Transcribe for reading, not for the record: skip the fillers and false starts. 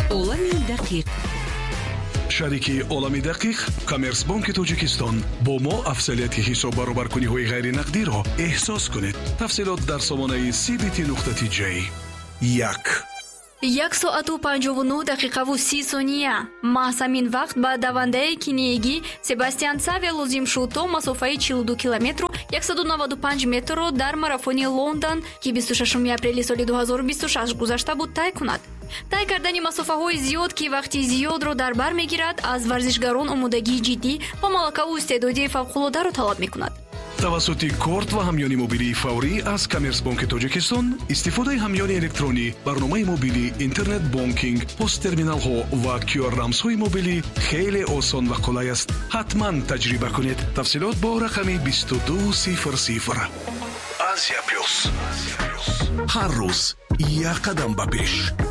عالم دقیق. شریک عالم دقیق کامرسبانک تاجیکستان با ما افضلیت حساب برابرکنی‌های غیر نقدی را احساس کنید. تفصیلات در سامانه cbt.j. 1 ساعت و 59 دقیقه و 30 ثانیه. محض همین وقت به دونده کنیگی سباستیان ساوی لازم شد تا مسافه 42 کیلومتر و 195 متر را در ماراتون لندن که 26 اپریل سال 2026 گذشته بود طی کند. طی کردن مسافه های زیاد که وقتی زیاد را در بر میگیرد از ورزشکاران آمادگی جدی با ملکه و استعدادی فوق‌العاده را طلب میکند. توسط کارت و همیانی موبیلی فوری از کامرسبانک تاجیکستان استفاده همیانی الکترونی، برنامه موبیلی، اینترنت بانکینگ، پست ترمینال ها و QR رمز های موبیلی خیلی آسان و قلای است. حتما تجربه کنید. تفصیلات با رقم 2200. آسیا پلس. هر روز یک قدم به پیش.